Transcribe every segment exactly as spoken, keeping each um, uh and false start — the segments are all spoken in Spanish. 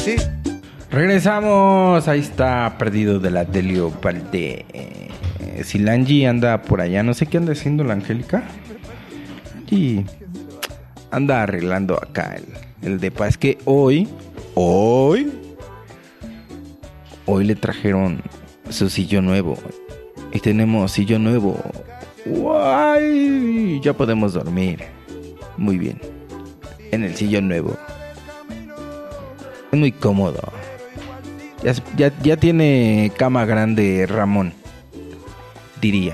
Sí. Regresamos, ahí está Perdido de la Delio Valdés. Eh, si la Angie anda por allá, no sé qué anda haciendo la Angélica. Y anda arreglando acá el, el depa. Es que hoy, hoy, hoy le trajeron su sillón nuevo. Y tenemos sillón nuevo. ¡Guay! Ya podemos dormir. Muy bien. En el sillón nuevo. Es muy cómodo. Ya, ya, ya tiene cama grande Ramón, diría.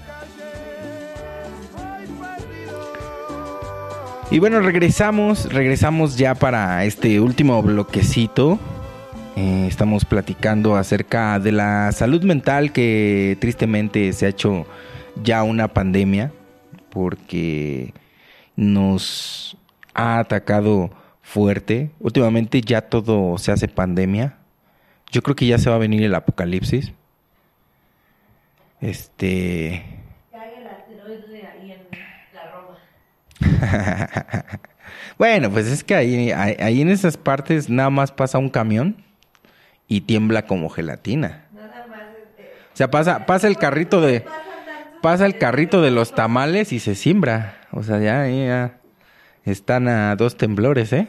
Y bueno, regresamos, regresamos ya para este último bloquecito. Eh, estamos platicando acerca de la salud mental, que tristemente se ha hecho ya una pandemia, porque nos ha atacado fuerte. Últimamente ya todo se hace pandemia. Yo creo que ya se va a venir el apocalipsis. Este... Cae el asteroide ahí en la Roma. Bueno, pues es que ahí, ahí, ahí en esas partes nada más pasa un camión y tiembla como gelatina. Nada más. Este, o sea, pasa, pasa el carrito de... Pasa el carrito de los tamales y se siembra. O sea, ya, ya están a dos temblores, ¿eh?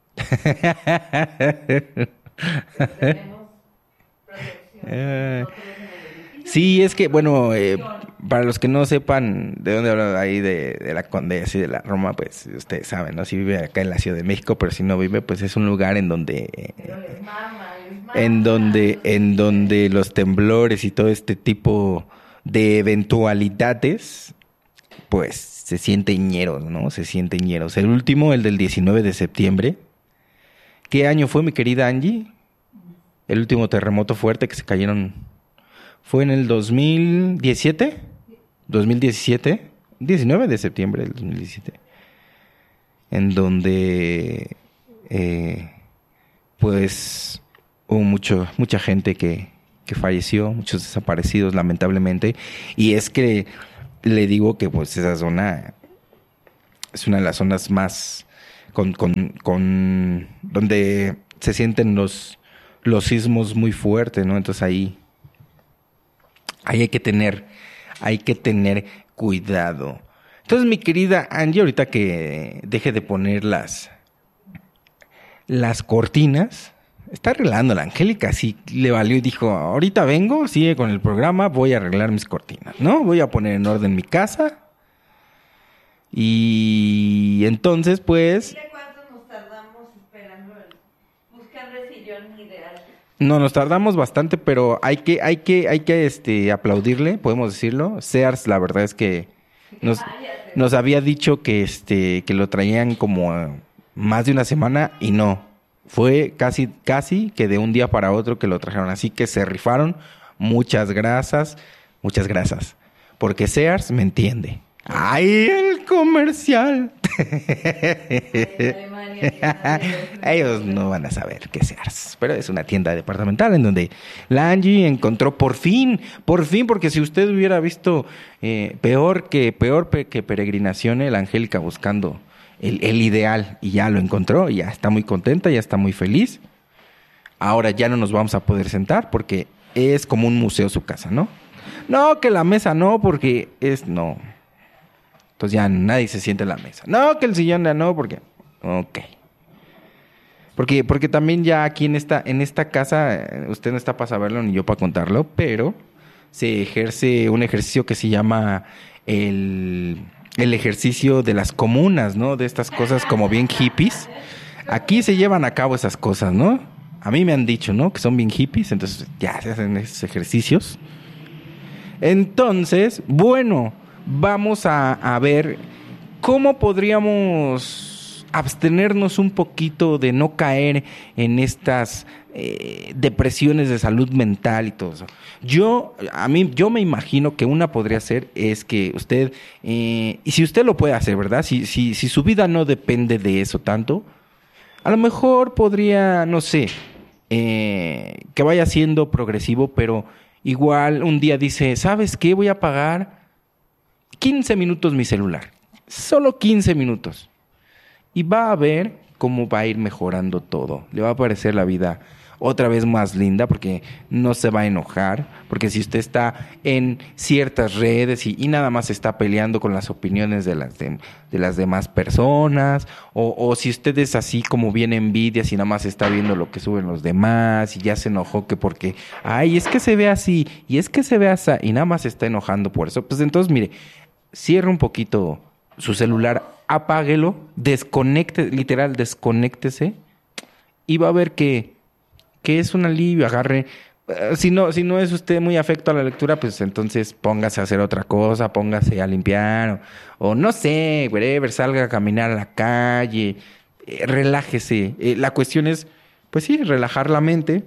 Eh, sí, es que, bueno, eh, para los que no sepan de dónde hablo, ahí de, de la Condesa y de la Roma, pues ustedes saben, ¿no? Si vive acá en la Ciudad de México, pero si no vive, pues es un lugar en donde... Eh, en donde, en donde los temblores y todo este tipo de eventualidades, pues se sienten ñeros, ¿no? Se sienten ñeros. El último, el del diecinueve de septiembre. ¿Qué año fue, mi querida Angie? El último terremoto fuerte que se cayeron fue en el dos mil diecisiete. dos mil diecisiete. diecinueve de septiembre del dos mil diecisiete. En donde, eh, pues, hubo mucho, mucha gente que, que falleció, muchos desaparecidos, lamentablemente. Y es que le digo que, pues, esa zona es una de las zonas más con, con, con donde se sienten los los sismos muy fuertes, ¿no? Entonces ahí, ahí hay que tener, hay que tener cuidado. Entonces, mi querida Angie, ahorita que deje de poner las, las cortinas, está arreglando la Angélica, sí le valió y dijo, ahorita vengo, sigue con el programa, voy a arreglar mis cortinas, ¿no? Voy a poner en orden mi casa. Y entonces, pues... No, nos tardamos bastante, pero hay que, hay que, hay que este, aplaudirle, podemos decirlo. Sears, la verdad es que nos, nos había dicho que este, que lo traían como más de una semana y no. Fue casi, casi que de un día para otro que lo trajeron. Así que se rifaron. Muchas gracias, muchas gracias. Porque Sears me entiende. ¡Ay, el comercial! Ellos no van a saber qué es Sears, pero es una tienda departamental en donde la Angie encontró por fin, por fin, porque si usted hubiera visto eh, peor que peor pe- que peregrinaciones, la Angélica buscando el, el ideal y ya lo encontró, y ya está muy contenta, ya está muy feliz. Ahora ya no nos vamos a poder sentar porque es como un museo su casa, ¿no? No, que la mesa no, porque es no. Entonces ya nadie se siente en la mesa. No, que el sillón ya no, porque... Ok. Porque, porque también ya aquí en esta, en esta casa, usted no está para saberlo ni yo para contarlo, pero se ejerce un ejercicio que se llama el, el ejercicio de las comunas, ¿no? De estas cosas como bien hippies. Aquí se llevan a cabo esas cosas, ¿no? A mí me han dicho, ¿no? Que son bien hippies, entonces ya se hacen esos ejercicios. Entonces, bueno, vamos a, a ver cómo podríamos abstenernos un poquito de no caer en estas eh, depresiones de salud mental y todo eso. Yo, a mí, yo me imagino que una podría ser es que usted, eh, y si usted lo puede hacer, ¿verdad? Si, si, si su vida no depende de eso tanto, a lo mejor podría, no sé, eh, que vaya siendo progresivo, pero igual un día dice, ¿sabes qué? Voy a pagar quince minutos mi celular. Solo quince minutos. Y va a ver cómo va a ir mejorando todo. Le va a parecer la vida otra vez más linda porque no se va a enojar, porque si usted está en ciertas redes y, y nada más está peleando con las opiniones de las de, de las demás personas, o, o si usted es así como bien envidias y nada más está viendo lo que suben los demás y ya se enojó que porque, ay, es que se ve así y es que se ve así y nada más se está enojando por eso, pues entonces mire, cierre un poquito su celular, apáguelo, desconecte, literal, desconéctese y va a ver que que es un alivio, agarre, uh, si no, si no es usted muy afecto a la lectura, pues entonces póngase a hacer otra cosa, póngase a limpiar, o, o no sé, whatever, salga a caminar a la calle, eh, relájese. Eh, la cuestión es, pues sí, relajar la mente,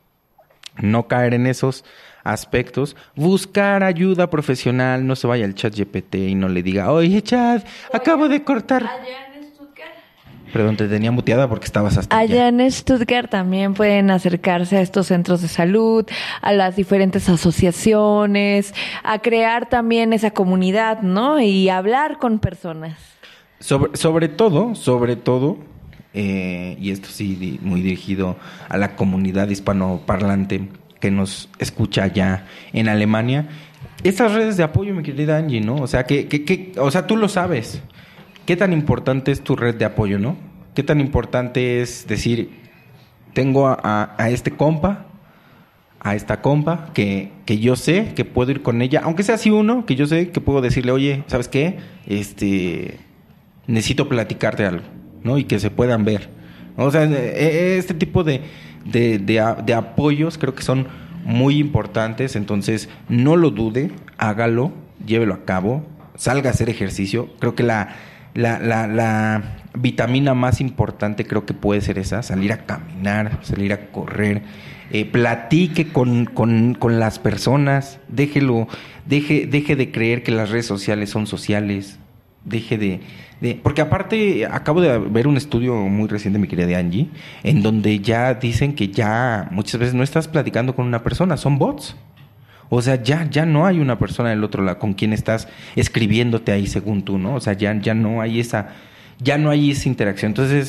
no caer en esos aspectos, buscar ayuda profesional, no se vaya al chat G P T y no le diga, oye chat, acabo de cortar. Allá en Stuttgart. Perdón, te tenía muteada porque estabas hasta allá. Allá en Stuttgart también pueden acercarse a estos centros de salud, a las diferentes asociaciones, a crear también esa comunidad, ¿no? Y hablar con personas. Sobre, sobre todo, sobre todo, eh, y esto sí di, muy dirigido a la comunidad hispanoparlante que nos escucha allá en Alemania, estas redes de apoyo, mi querida Angie, ¿no? O sea, que, que, que, o sea, tú lo sabes. ¿Qué tan importante es tu red de apoyo, no? ¿Qué tan importante es decir, tengo a, a, a este compa, a esta compa, que, que yo sé que puedo ir con ella, aunque sea así uno, que yo sé que puedo decirle, oye, ¿sabes qué? Este, necesito platicarte algo, ¿no? Y que se puedan ver, ¿no? O sea, este tipo de, de, de, de apoyos creo que son muy importantes, entonces no lo dude, hágalo, llévelo a cabo, salga a hacer ejercicio. Creo que la La, la, la vitamina más importante creo que puede ser esa, salir a caminar, salir a correr, eh, platique con, con, con las personas, déjelo, deje, deje de creer que las redes sociales son sociales, deje de, de... Porque aparte, acabo de ver un estudio muy reciente, mi querida Angie, en donde ya dicen que ya muchas veces no estás platicando con una persona, son bots. O sea, ya, ya no hay una persona del otro lado con quien estás escribiéndote ahí según tú, ¿no? O sea, ya, ya no hay esa, ya no hay esa interacción. Entonces,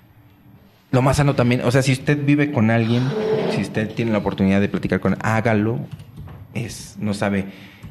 lo más sano también, o sea, si usted vive con alguien, si usted tiene la oportunidad de platicar con él, hágalo. Es, no sabe,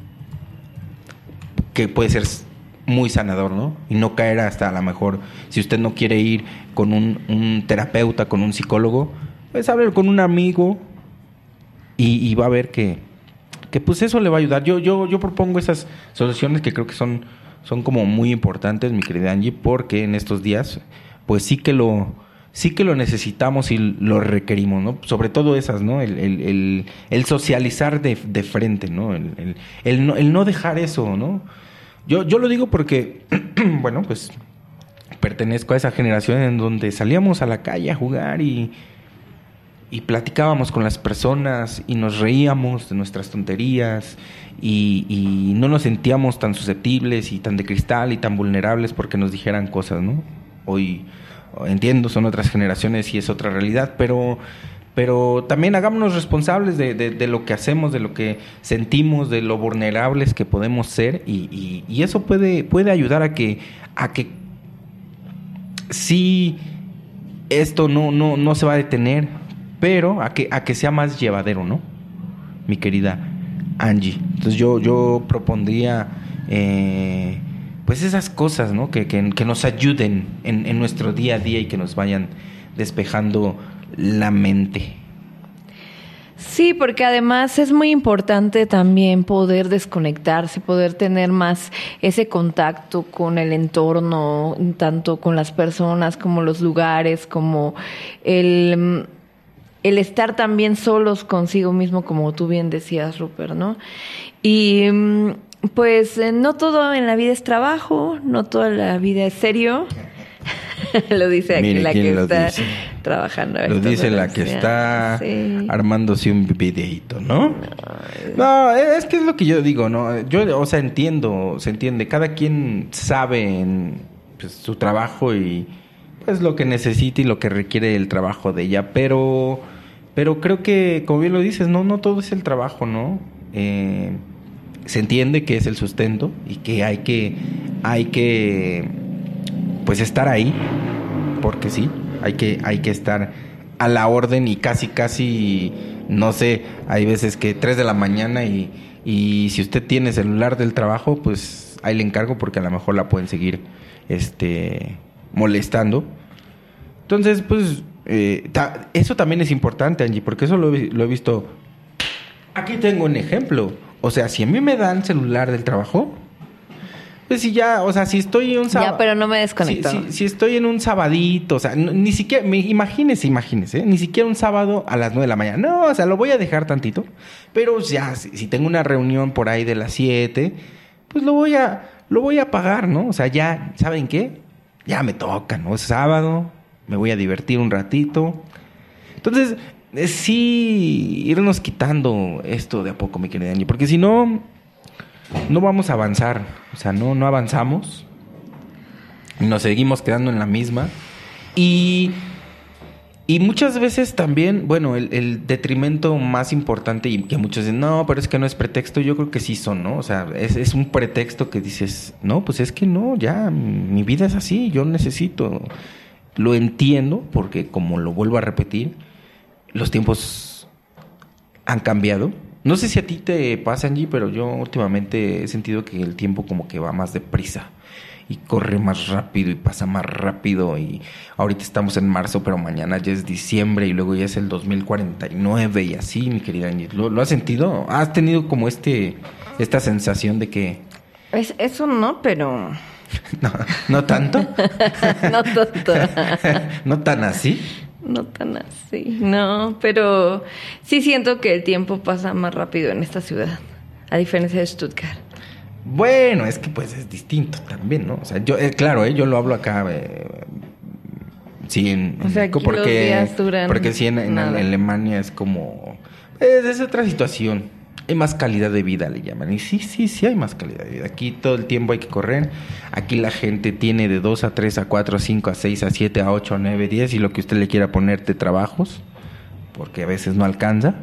que puede ser muy sanador, ¿no? Y no caer hasta a lo mejor, si usted no quiere ir con un, un terapeuta, con un psicólogo, pues hable con un amigo y, y va a ver que que pues eso le va a ayudar. Yo yo yo propongo esas soluciones que creo que son son como muy importantes, mi querida Angie, porque en estos días pues sí que lo sí que lo necesitamos y lo requerimos, ¿no? Sobre todo esas, ¿no? El el el, el socializar de, de frente, ¿no? El, el el no el no dejar eso, ¿no? Yo yo lo digo porque bueno, pues pertenezco a esa generación en donde salíamos a la calle a jugar y y platicábamos con las personas y nos reíamos de nuestras tonterías y, y no nos sentíamos tan susceptibles y tan de cristal y tan vulnerables porque nos dijeran cosas, ¿no? Hoy entiendo, son otras generaciones y es otra realidad, pero, pero también hagámonos responsables de, de, de lo que hacemos, de lo que sentimos, de lo vulnerables que podemos ser y, y, y eso puede, puede ayudar a que, a que sí esto no, no, no se va a detener, pero a que a que sea más llevadero, ¿no? Mi querida Angie. Entonces yo yo propondría eh, pues esas cosas, ¿no? Que, que, que nos ayuden en, en nuestro día a día y que nos vayan despejando la mente. Sí, porque además es muy importante también poder desconectarse, poder tener más ese contacto con el entorno, tanto con las personas como los lugares, como el... el estar también solos consigo mismo, como tú bien decías, Rupert, ¿no? Y pues no todo en la vida es trabajo, no toda la vida es serio. Lo dice aquí Mire, la que está dice? trabajando. Lo dice la que está sí. armándose un videíto, ¿no? No, es que es lo que yo digo, ¿no? Yo, o sea, entiendo, se entiende. Cada quien sabe en pues, su trabajo y pues lo que necesita y lo que requiere el trabajo de ella, pero pero creo que, como bien lo dices, no no todo es el trabajo, ¿no? Eh, se entiende que es el sustento y que hay que hay que pues estar ahí, porque sí, hay que, hay que estar a la orden y casi, casi, no sé, hay veces que tres de la mañana y, y si usted tiene celular del trabajo, pues ahí le encargo porque a lo mejor la pueden seguir este, molestando. Entonces, pues, eh, ta, eso también es importante, Angie, porque eso lo he, lo he visto. Aquí tengo un ejemplo. O sea, si a mí me dan celular del trabajo, pues si ya, o sea, si estoy en un sábado... Ya, pero no me desconecto. Si, si, si estoy en un sabadito, o sea, no, ni siquiera... Me, imagínese, imagínese, ¿eh? Ni siquiera un sábado a las nueve de la mañana. No, o sea, lo voy a dejar tantito. Pero ya, si, si tengo una reunión por ahí de las siete, pues lo voy a... Lo voy a pagar, ¿no? O sea, ya, ¿saben qué? Ya me toca, ¿no? Es sábado, me voy a divertir un ratito. Entonces, eh, sí, irnos quitando esto de a poco, mi querida Angie, porque si no... No vamos a avanzar, o sea, no, no avanzamos, nos seguimos quedando en la misma y, y muchas veces también, bueno, el, el detrimento más importante y que muchos dicen, no, pero es que no es pretexto, yo creo que sí son, ¿no? O sea, es, es un pretexto que dices, no, pues es que no, ya, mi vida es así, yo necesito, lo entiendo porque como lo vuelvo a repetir, los tiempos han cambiado. No sé si a ti te pasa, Angie, pero yo últimamente he sentido que el tiempo como que va más deprisa y corre más rápido y pasa más rápido y ahorita estamos en marzo, pero mañana ya es diciembre y luego ya es el dos mil cuarenta y nueve y así, mi querida Angie. ¿Lo, lo has sentido? ¿Has tenido como este esta sensación de que... Es, eso no, pero... no, ¿no tanto? No tanto. ¿No tan así? No tan así, no, pero sí siento que el tiempo pasa más rápido en esta ciudad, a diferencia de Stuttgart. Bueno, es que pues es distinto también, ¿no? O sea, yo, eh, claro, eh, yo lo hablo acá, eh, sí, en, o sea, en porque, los días duran porque sí, en, en, en Alemania es como, es, es otra situación. Hay más calidad de vida, le llaman. Y sí, sí, sí hay más calidad de vida. Aquí todo el tiempo hay que correr. Aquí la gente tiene de dos a tres, a cuatro, a cinco, a seis, a siete, a ocho, a nueve, diez y lo que usted le quiera poner de trabajos, porque a veces no alcanza.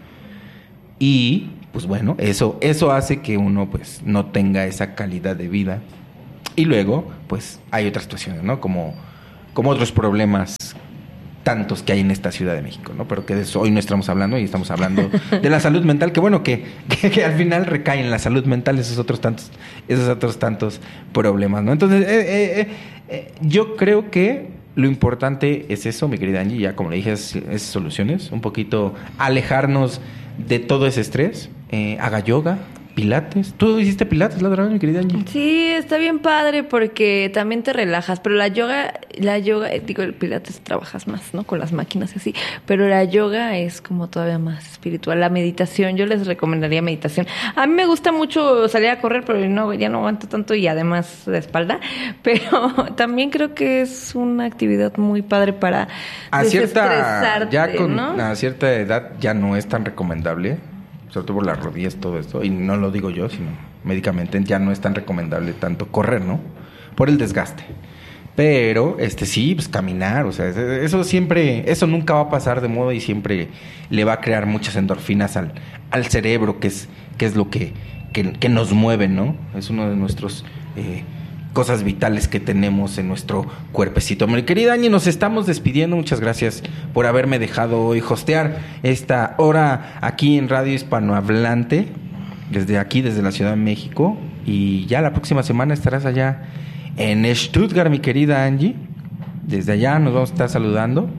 Y, pues bueno, eso, eso hace que uno pues no tenga esa calidad de vida. Y luego, pues hay otras situaciones, ¿no? Como, como otros problemas tantos que hay en esta Ciudad de México, ¿no? Pero que de eso hoy no estamos hablando y estamos hablando de la salud mental, que bueno, que, que, que al final recae en la salud mental esos otros tantos, esos otros tantos problemas, ¿no? Entonces, eh, eh, eh, yo creo que lo importante es eso, mi querida Angie, ya como le dije, es, es soluciones, un poquito alejarnos de todo ese estrés, eh, haga yoga, pilates. ¿Tú hiciste pilates la otra vez, mi querida Angie? Sí, está bien padre porque también te relajas, pero la yoga, la yoga, digo, el pilates trabajas más, ¿no? Con las máquinas y así, pero la yoga es como todavía más espiritual. La meditación, yo les recomendaría meditación. A mí me gusta mucho salir a correr, pero no, ya no aguanto tanto y además de espalda, pero también creo que es una actividad muy padre para a desestresarte, cierta, ya con, ¿no? A cierta edad ya no es tan recomendable, sobre todo por las rodillas, todo esto, y no lo digo yo, sino médicamente ya no es tan recomendable tanto correr, ¿no? Por el desgaste. Pero, este sí, pues caminar, o sea, eso siempre, eso nunca va a pasar de moda y siempre le va a crear muchas endorfinas al, al cerebro, que es, que es lo que, que, que nos mueve, ¿no? Es uno de nuestros... Eh, cosas vitales que tenemos en nuestro cuerpecito. Mi querida Angie, nos estamos despidiendo. Muchas gracias por haberme dejado hoy hostear esta hora aquí en Radio Hispanohablante, desde aquí, desde la Ciudad de México. Y ya la próxima semana estarás allá en Stuttgart, mi querida Angie. Desde allá nos vamos a estar saludando.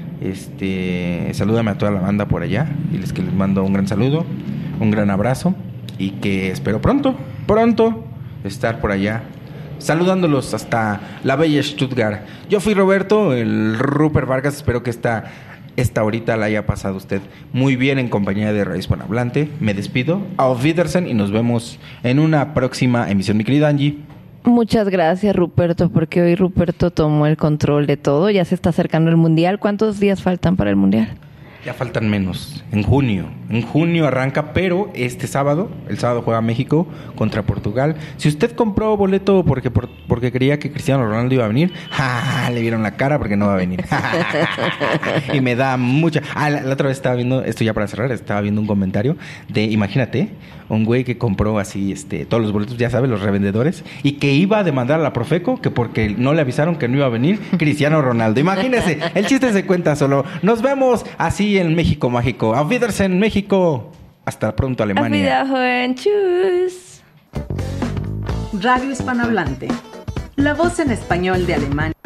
Este, salúdame a toda la banda por allá. Diles que les mando un gran saludo, un gran abrazo y que espero pronto, pronto estar por allá saludándolos hasta la bella Stuttgart. Yo fui Roberto, el Rupert Vargas. Espero que esta, esta horita la haya pasado usted muy bien en compañía de Radio Hispanohablante. Me despido. Auf Wiedersehen y nos vemos en una próxima emisión, mi querida Angie. Muchas gracias, Ruperto, porque hoy Ruperto tomó el control de todo. Ya se está acercando el Mundial. ¿Cuántos días faltan para el Mundial? Ya faltan menos. En junio. En junio arranca, pero este sábado, el sábado juega México contra Portugal. Si usted compró boleto porque por, porque creía que Cristiano Ronaldo iba a venir, ¡ja! Le vieron la cara porque no va a venir. Y me da mucha... Ah, la, la otra vez estaba viendo, esto ya para cerrar, estaba viendo un comentario de, imagínate, un güey que compró así este todos los boletos, ya sabes, los revendedores, y que iba a demandar a la Profeco que porque no le avisaron que no iba a venir Cristiano Ronaldo. Imagínese, el chiste se cuenta solo. Nos vemos así en México mágico. Auf Wiedersehen, México. Hasta pronto, Alemania. Auf Wiedersehen, tschüss. Radio Hispanohablante. La voz en español de Alemania.